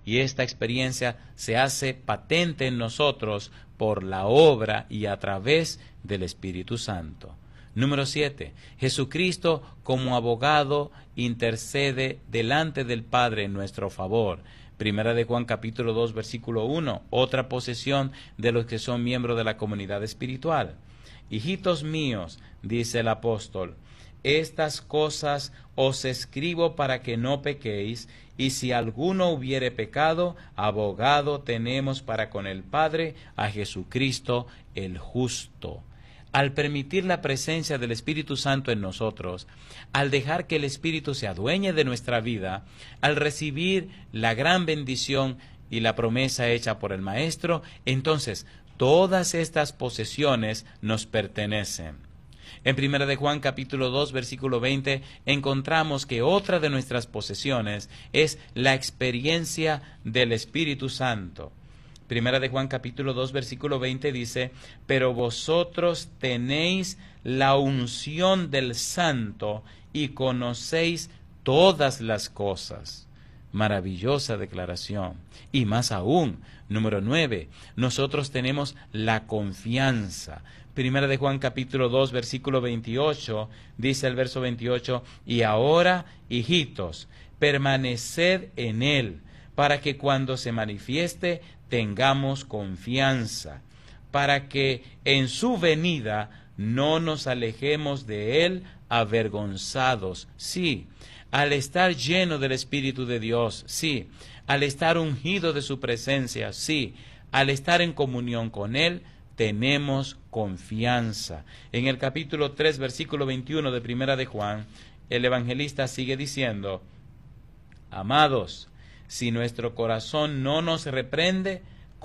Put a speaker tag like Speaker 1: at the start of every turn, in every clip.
Speaker 1: y esta experiencia se hace patente en nosotros por la obra y a través del Espíritu Santo. Número 7. Jesucristo como abogado intercede delante del Padre en nuestro favor. Primera de Juan capítulo 2 versículo 1, otra posesión de los que son miembros de la comunidad espiritual. Hijitos míos, dice el apóstol, estas cosas os escribo para que no pequéis, y si alguno hubiere pecado, abogado tenemos para con el Padre, a Jesucristo el justo. Al permitir la presencia del Espíritu Santo en nosotros, al dejar que el Espíritu se adueñe de nuestra vida, al recibir la gran bendición y la promesa hecha por el Maestro, entonces todas estas posesiones nos pertenecen. En 1 de Juan capítulo 2 versículo 20 encontramos que otra de nuestras posesiones es la experiencia del Espíritu Santo. Primera de Juan capítulo 2 versículo 20 dice, pero vosotros tenéis la unción del Santo y conocéis todas las cosas. Maravillosa declaración. Y más aún, número 9, nosotros tenemos la confianza. Primera de Juan capítulo 2 versículo 28, dice el verso 28, y ahora, hijitos, permaneced en él, para que cuando se manifieste tengamos confianza, para que en su venida no nos alejemos de él avergonzados. Sí, al estar lleno del Espíritu de Dios, sí, al estar ungido de su presencia, sí, al estar en comunión con él, tenemos confianza. En el capítulo 3, versículo 21 de Primera de Juan, el evangelista sigue diciendo, amados, si nuestro corazón no nos reprende,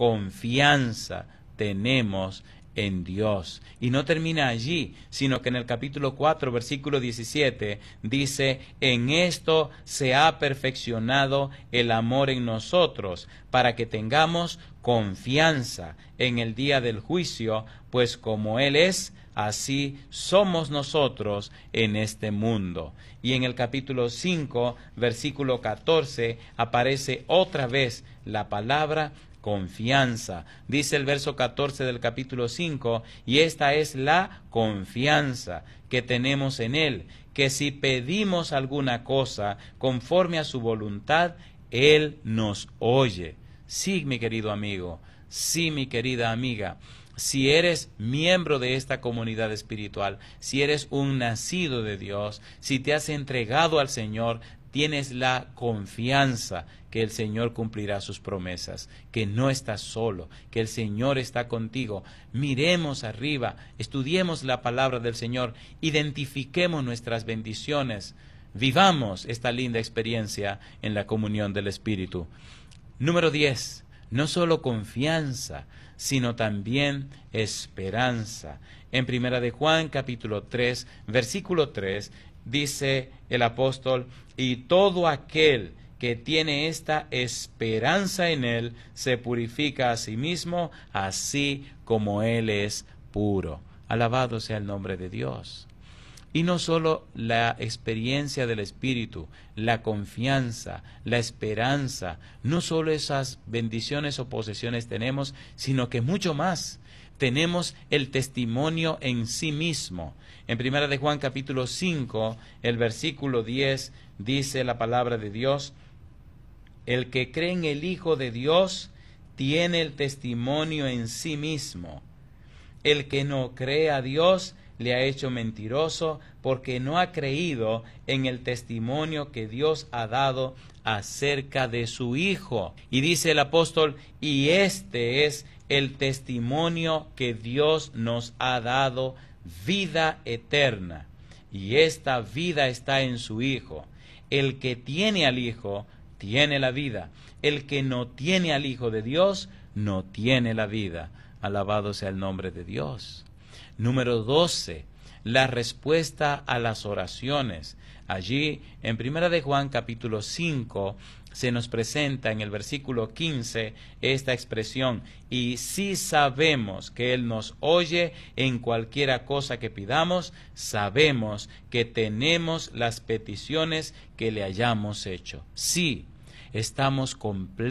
Speaker 1: confianza tenemos en Dios. Y no termina allí, sino que en el capítulo 4, versículo 17, dice, en esto se ha perfeccionado el amor en nosotros, para que tengamos confianza en el día del juicio, pues como Él es, así somos nosotros en este mundo. Y en el capítulo 5, versículo 14, aparece otra vez la palabra confianza. Dice el verso 14 del capítulo 5, y esta es la confianza que tenemos en Él, que si pedimos alguna cosa conforme a su voluntad, Él nos oye. Sí, mi querido amigo, sí, mi querida amiga, si eres miembro de esta comunidad espiritual, si eres un nacido de Dios, si te has entregado al Señor, tienes la confianza que el Señor cumplirá sus promesas, que no estás solo, que el Señor está contigo. Miremos arriba, estudiemos la palabra del Señor, identifiquemos nuestras bendiciones, vivamos esta linda experiencia en la comunión del Espíritu. Número 10. No solo confianza, sino también esperanza. En 1 de Juan capítulo 3, versículo 3, dice el apóstol, y todo aquel que tiene esta esperanza en Él, se purifica a sí mismo, así como Él es puro. Alabado sea el nombre de Dios. Y no solo la experiencia del Espíritu, la confianza, la esperanza, no solo esas bendiciones o posesiones tenemos, sino que mucho más. Tenemos el testimonio en sí mismo. En 1 de Juan capítulo 5, el versículo 10, dice la palabra de Dios, el que cree en el Hijo de Dios tiene el testimonio en sí mismo. El que no cree a Dios le ha hecho mentiroso, porque no ha creído en el testimonio que Dios ha dado acerca de su Hijo. Y dice el apóstol, y este es el testimonio que Dios nos ha dado, vida eterna. Y esta vida está en su Hijo. El que tiene al Hijo, tiene la vida. El que no tiene al Hijo de Dios, no tiene la vida. Alabado sea el nombre de Dios. Número 12. La respuesta a las oraciones. Allí, en 1 de Juan capítulo 5, se nos presenta en el versículo 15 esta expresión, y si sabemos que Él nos oye en cualquiera cosa que pidamos, sabemos que tenemos las peticiones que le hayamos hecho. Sí, estamos completamente